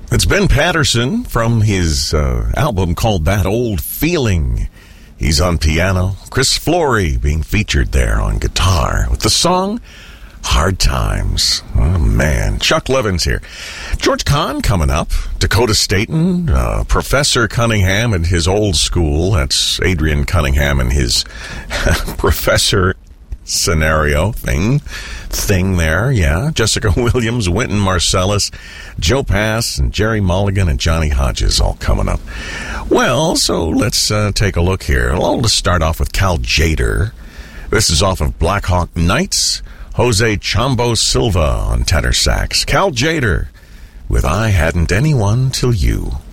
It's Ben Patterson from his album called That Old Feeling. He's on piano. Chris Flory being featured there on guitar with the song Hard Times. Oh, man. Chuck Levin's here. George Kahn coming up. Dakota Staton, Professor Cunningham and his old school. That's Adrian Cunningham and his professor scenario thing there, yeah. Jessica Williams, Wynton Marsalis, Joe Pass, and Jerry Mulligan, and Johnny Hodges all coming up. Well, so let's take a look here. I'll just start off with Cal Tjader. This is off of Black Hawk Nights. Jose Chambo Silva on tenor sax. Cal Tjader with I Hadn't Anyone Till You.